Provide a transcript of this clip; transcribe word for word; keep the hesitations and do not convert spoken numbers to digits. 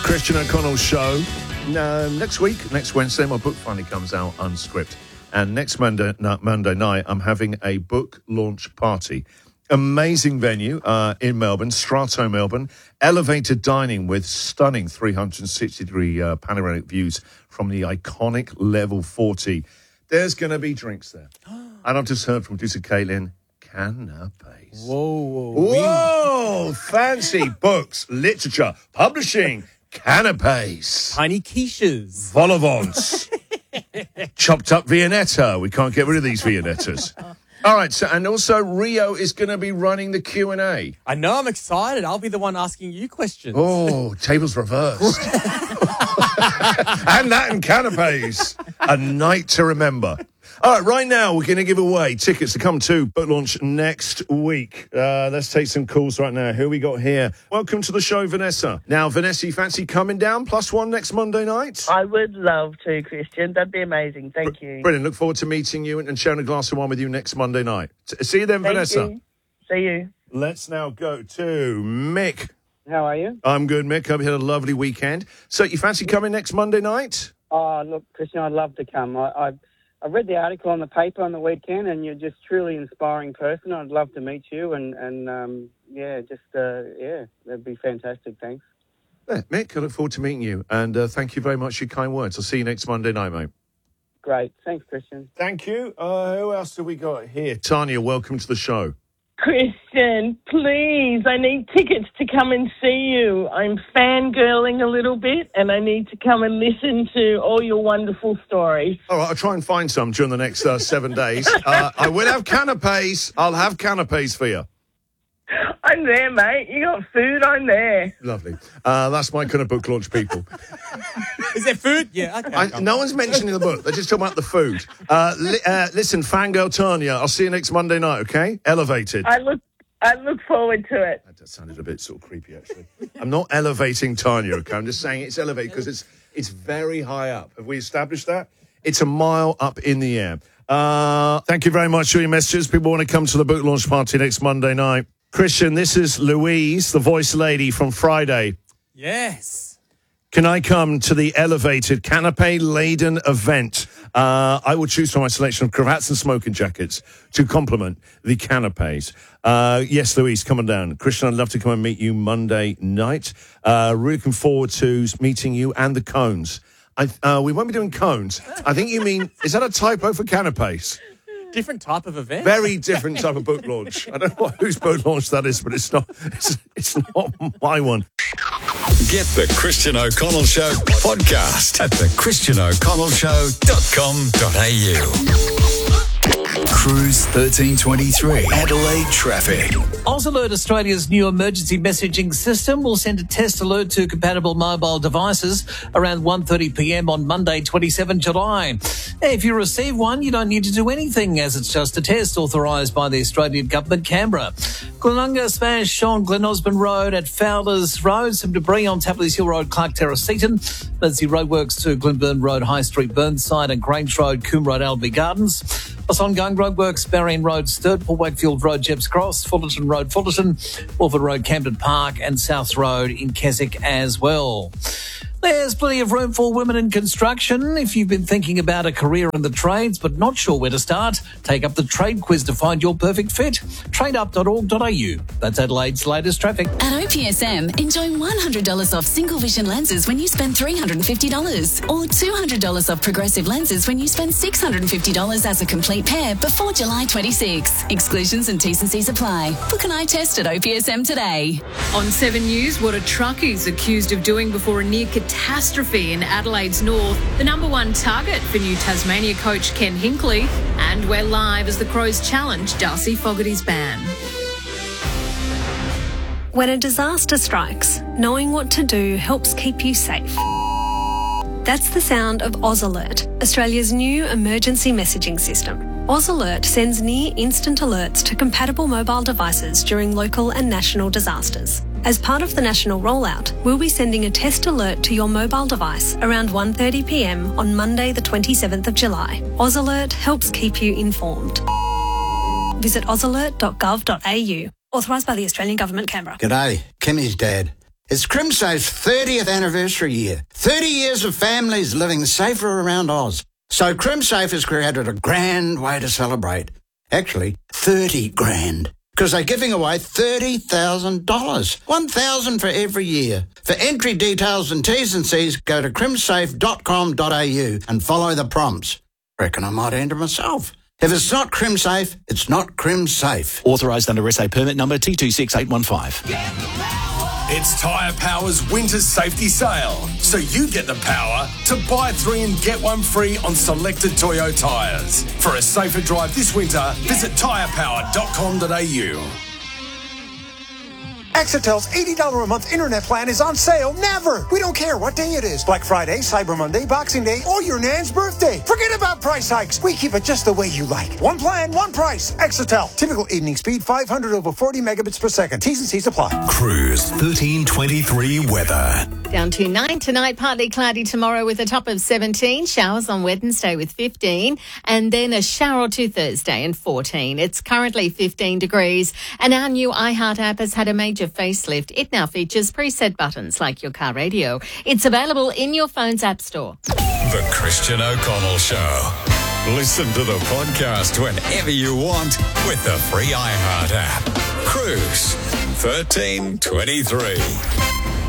Christian O'Connell Show. Uh, next week, next Wednesday, my book finally comes out unscripted. And next Monday, no, Monday night, I'm having a book launch party. Amazing venue uh, in Melbourne, Strato, Melbourne. Elevated dining with stunning three hundred sixty degree uh, panoramic views from the iconic Level forty. There's going to be drinks there. And I've just heard from producer Caitlin, canapes. Whoa, whoa, whoa! Fancy books, literature, publishing, canapes. Tiny quiches. Vol au vents. Chopped up Viennetta. We can't get rid of these Viennettas. All right, so and also Rio is going to be running the Q and A. I know, I'm excited. I'll be the one asking you questions. Oh, tables reversed. And that and canapes. A night to remember. All right, right now we're going to give away tickets to come to book launch next week. Uh, let's take some calls right now. Who we got here? Welcome to the show, Vanessa. Now, Vanessa, you fancy coming down plus one next Monday night? I would love to, Christian. That'd be amazing. Thank you. Brilliant. Look forward to meeting you and sharing a glass of wine with you next Monday night. See you then, Thank Vanessa. You. See you. Let's now go to Mick. How are you? I'm good, Mick. Hope you had a lovely weekend. So you fancy coming next Monday night? Oh, look, Christian, I'd love to come. I, I, I read the article on the paper on the weekend, and you're just truly inspiring person. I'd love to meet you, and, and um, yeah, just, uh, yeah, that'd be fantastic. Thanks. Yeah, Mick, I look forward to meeting you, and uh, thank you very much for your kind words. I'll see you next Monday night, mate. Great. Thanks, Christian. Thank you. Uh, who else have we got here? Tanya, welcome to the show. Christian, please, I need tickets to come and see you. I'm fangirling a little bit, and I need to come and listen to all your wonderful stories. All right, I'll try and find some during the next uh, seven days. Uh, I will have canapes. I'll have canapes for you. I'm there, mate. You got food, I'm there. Lovely. Uh, that's my kind of book launch, people. Is there food? Yeah, okay. I, no one's mentioning the book. They're just talking about the food. Uh, li- uh, listen, fangirl Tanya, I'll see you next Monday night, okay? Elevated. I look I look forward to it. That sounded a bit sort of creepy, actually. I'm not elevating Tanya, okay? I'm just saying it's elevated because it's it's very high up. Have we established that? It's a mile up in the air. Uh, thank you very much for your messages. People want to come to the book launch party next Monday night. Christian, this is Louise, the voice lady from Friday. Yes. Can I come to the elevated canapé-laden event? Uh, I will choose from my selection of cravats and smoking jackets to complement the canapés. Uh, yes, Louise, come on down. Christian, I'd love to come and meet you Monday night. Uh, really looking forward to meeting you and the cones. I, uh, we won't be doing cones. I think you mean, is that a typo for canapés? Different type of event. Very different type of book launch. I don't know whose book launch that is, but it's not, it's, it's not my one. Get the Christian O'Connell Show podcast at the christian o'connell show dot com dot a u. Cruise thirteen twenty-three, Adelaide traffic. AusAlert, Australia's new emergency messaging system, will send a test alert to compatible mobile devices around one thirty p m on Monday, twenty-seventh of July. If you receive one, you don't need to do anything, as it's just a test authorised by the Australian Government, Canberra. Glenunga smash on Glen Osmond Road at Fowlers Road. Some debris on Tapley's Hill Road, Clark Terrace, Seaton. Emergency roadworks to Glenburn Road, High Street, Burnside, and Grange Road, Coombe Road, Albany Gardens. Plus ongoing roadworks, Berrien Road, Sturtport, Wakefield Road, Jeps Cross, Fullerton Road, Fullerton, Wolford Road, Camden Park, and South Road in Keswick as well. There's plenty of room for women in construction. If you've been thinking about a career in the trades but not sure where to start, take up the trade quiz to find your perfect fit. trade up dot org dot a u. That's Adelaide's latest traffic. At O P S M, enjoy one hundred dollars off single vision lenses when you spend three hundred fifty dollars, or two hundred dollars off progressive lenses when you spend six hundred fifty dollars as a complete pair before July twenty-sixth. Exclusions and T's and C's apply. Book an eye test at O P S M today. On Seven News, what a truck is accused of doing before a near catastrophe in Adelaide's north, the number one target for new Tasmania coach Ken Hinkley, and we're live as the Crows challenge Darcy Fogarty's ban. When a disaster strikes, knowing what to do helps keep you safe. That's the sound of AusAlert, Australia's new emergency messaging system. AusAlert sends near instant alerts to compatible mobile devices during local and national disasters. As part of the national rollout, we'll be sending a test alert to your mobile device around one thirty p m on Monday the twenty-seventh of July. AusAlert helps keep you informed. Visit aus alert dot gov dot a u. Authorised by the Australian Government, Canberra. G'day, Kimmy's dad. It's CrimSafe's thirtieth anniversary year. thirty years of families living safer around Oz. So CrimSafe has created a grand way to celebrate. Actually, thirty grand. Because they're giving away thirty thousand dollars. one thousand dollars for every year. For entry details and T's and C's, go to crimsafe dot com dot a u and follow the prompts. Reckon I might enter myself. If it's not CrimSafe, it's not CrimSafe. Authorised under S A permit number T two six eight one five. It's Tyre Power's winter safety sale, so you get the power to buy three and get one free on selected Toyo tyres. For a safer drive this winter, visit tyre power dot com dot a u. Exetel's eighty dollars a month internet plan is on sale never. We don't care what day it is. Black Friday, Cyber Monday, Boxing Day, or your nan's birthday. Forget about price hikes. We keep it just the way you like. One plan, one price. Exetel. Typical evening speed, five hundred over forty megabits per second. T's and C's apply. Cruise thirteen twenty-three weather. Down to nine tonight, partly cloudy tomorrow with a top of seventeen. Showers on Wednesday with fifteen. And then a shower or two Thursday and fourteen. It's currently fifteen degrees. And our new iHeart app has had a major facelift. It now features preset buttons like your car radio. It's available in your phone's app store. The Christian O'Connell Show. Listen to the podcast whenever you want with the free iHeart app. Cruise thirteen twenty-three.